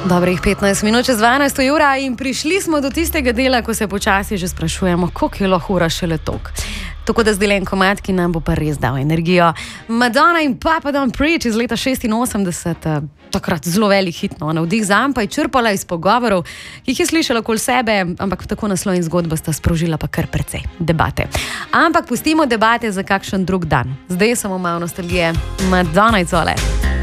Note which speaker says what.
Speaker 1: Dobrih 15 minut čez 12 ura in prišli smo do tistega dela, ko se počasi že sprašujemo, koliko je lahko ura šele tok. Tako da zdaj en komad, ki nam bo pa res dal energijo. Madonna in Papa Don't Preach iz leta 86, takrat zelo velik hit, no, navdih zanj pa je črpala iz pogovorov, ki jih je slišala okoli sebe, ampak tako naslov in zgodba sta sprožila pa kar precej debate. Ampak pustimo debate za kakšen drug dan. Zdaj samo malo nostalgije. Madonna, izvole.